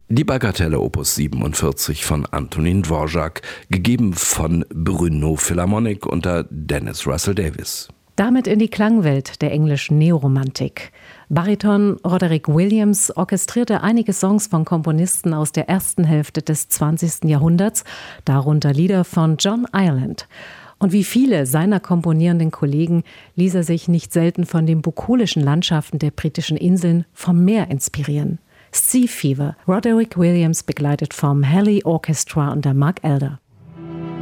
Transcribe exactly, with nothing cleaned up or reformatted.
Die Bagatelle Opus siebenundvierzig von Antonin Dvorak, gegeben von Brno Philharmonic unter Dennis Russell Davies. Damit in die Klangwelt der englischen Neoromantik. Bariton Roderick Williams orchestrierte einige Songs von Komponisten aus der ersten Hälfte des zwanzigsten Jahrhunderts, darunter Lieder von John Ireland. Und wie viele seiner komponierenden Kollegen ließ er sich nicht selten von den bukolischen Landschaften der britischen Inseln vom Meer inspirieren. Sea Fever, Roderick Williams begleitet vom Halley Orchestra unter Mark Elder.